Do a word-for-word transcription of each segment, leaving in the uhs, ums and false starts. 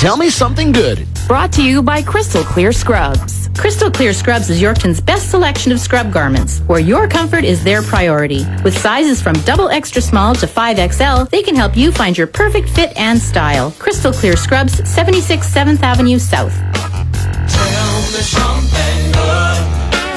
Tell me something good. Brought to you by Crystal Clear Scrubs. Crystal Clear Scrubs is Yorkton's best selection of scrub garments, where your comfort is their priority. With sizes from double extra small to five X L, they can help you find your perfect fit and style. Crystal Clear Scrubs, seventy-six seventh Avenue South. Tell me something good.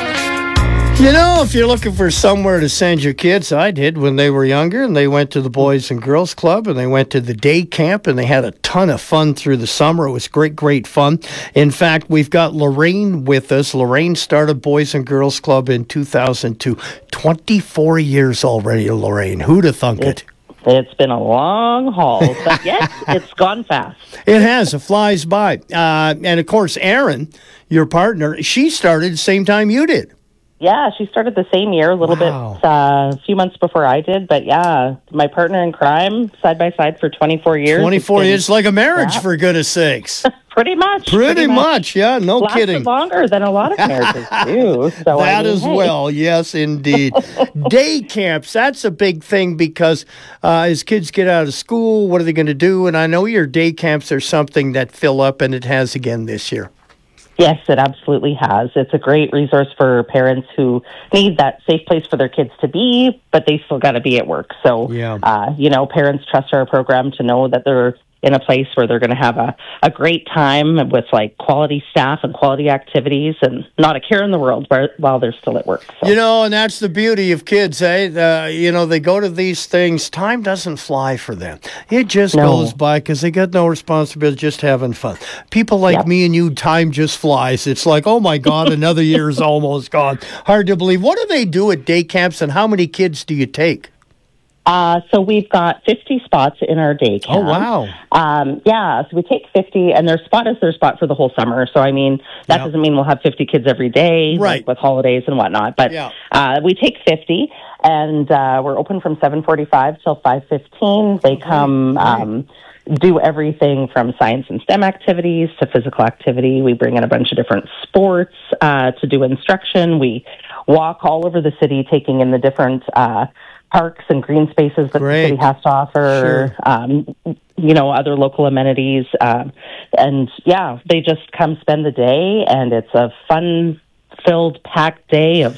You know, if you're looking for somewhere to send your kids, I did when they were younger, and they went to the Boys and Girls Club, and they went to the day camp, and they had a ton of fun through the summer. It was great, great fun. In fact, we've got Lorraine with us. Lorraine started Boys and Girls Club in two thousand two. twenty-four years already, Lorraine. Who'd have thunk it? It's been a long haul, but yes, it's gone fast. It has. It flies by. Uh, and, of course, Erin, your partner, she started the same time you did. Yeah, she started the same year, a little Wow. bit, uh, a few months before I did. But yeah, my partner in crime, side by side for twenty-four years. twenty-four been, years, like a marriage, yeah. for goodness sakes. Pretty much. Pretty much, yeah, no Lasted kidding. longer than a lot of marriages do. So I That mean, as hey. well, yes, indeed. Day camps, that's a big thing because uh, as kids get out of school, what are they going to do? And I know your day camps are something that fill up, and it has again this year. Yes, it absolutely has. It's a great resource for parents who need that safe place for their kids to be, but they still got to be at work. So, Yeah. uh, you know, parents trust our program to know that they're in a place where they're going to have a, a great time with, like, quality staff and quality activities and not a care in the world while, while they're still at work. So. You know, and that's the beauty of kids, eh? Uh, you know, they go to these things. Time doesn't fly for them. It just No. goes by because they got no responsibility, just having fun. People like Yep. me and you, time just flies. It's like, oh, my God, another year's almost gone. Hard to believe. What do they do at day camps, and how many kids do you take? Uh, so we've got fifty spots in our day camp. Oh, wow. Um, yeah, so we take fifty, and their spot is their spot for the whole summer. So, I mean, that Yep. doesn't mean we'll have fifty kids every day, Right. like with holidays and whatnot. But Yeah. uh, we take fifty, and uh, we're open from seven forty-five till five fifteen. They come um, do everything from science and STEM activities to physical activity. We bring in a bunch of different sports uh, to do instruction. We walk all over the city, taking in the different uh parks and green spaces that Great. the city has to offer, Sure. um, you know, other local amenities. Um, and, yeah, they just come spend the day, and it's a fun-filled, packed day of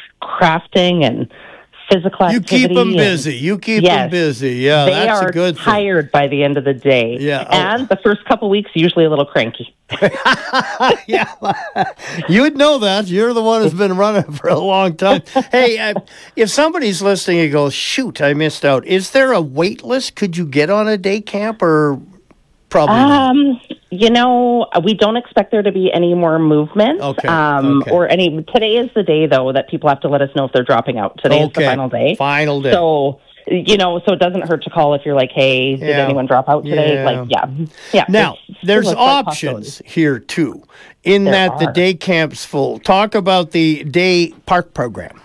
crafting and physical You activity. keep them and- busy. You keep Yes. them busy. Yeah, they that's are a good thing. tired by the end of the day. Yeah, oh. And the first couple weeks, usually a little cranky. Yeah, you'd know that. You're the one who's been running for a long time. Hey, uh, if somebody's listening and goes, shoot, I missed out, is there a wait list? Could you get on a day camp or probably not? Um, you know, we don't expect there to be any more movement. Okay, Um, okay. Or any. Today is the day, though, that people have to let us know if they're dropping out. Today is the Okay, final day. Final day. So, you know, so it doesn't hurt to call if you're like, hey, did Yeah. anyone drop out today? Yeah. Like, yeah. Yeah. Now, there's still a slight options possibility. here, too, in There that the are. day camp's full. Talk about the day park program.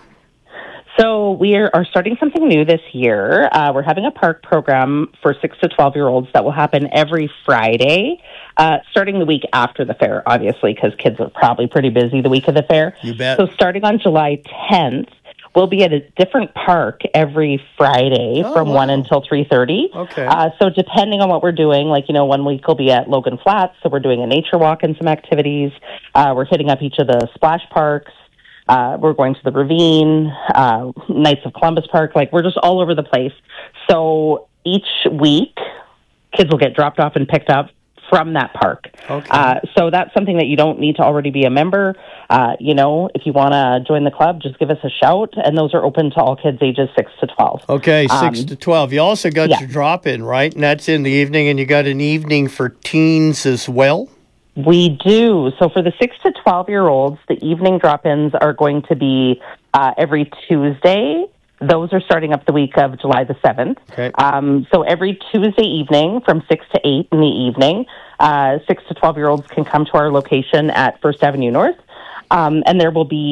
So we are, are starting something new this year. Uh, we're having a park program for six to twelve-year-olds that will happen every Friday, uh, starting the week after the fair, obviously, because kids are probably pretty busy the week of the fair. You bet. So starting on July tenth, we'll be at a different park every Friday Oh, from wow. one until three thirty. Okay. Uh, so depending on what we're doing, like, you know, one week we'll be at Logan Flats, so we're doing a nature walk and some activities. Uh, we're hitting up each of the splash parks. Uh, we're going to the Ravine, uh, Knights of Columbus Park. Like, we're just all over the place. So each week, kids will get dropped off and picked up from that park. Okay. Uh, so that's something that you don't need to already be a member. Uh, you know, if you want to join the club, just give us a shout. And those are open to all kids ages six to twelve. Okay, six Um, to twelve. You also got yeah. your drop-in, right? And that's in the evening, and you got an evening for teens as well? We do. So for the six to twelve-year-olds, the evening drop-ins are going to be uh, every Tuesday. Those are starting up the week of July the seventh. Okay. Um, so every Tuesday evening from six to eight in the evening, uh, six to twelve-year-olds can come to our location at First Avenue North, um, and there will be